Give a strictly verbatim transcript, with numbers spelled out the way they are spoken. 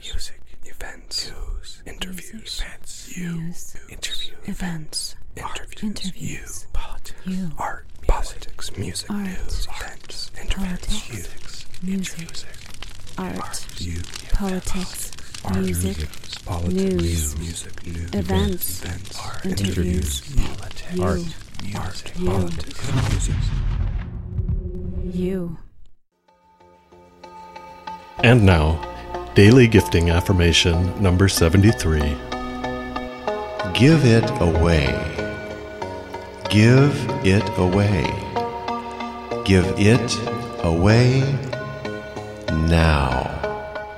music, events, news, interviews, events, you, interview, events, interviews, you, politics, you, art, politics, music, art, news, events, interviews, you, music, art, you, politics, music, news, music, news, events, events, interviews, politics, art, art, politics, music, you. And now, Daily Gifting Affirmation number seventy-three. Give it away. Give it away. Give it away now.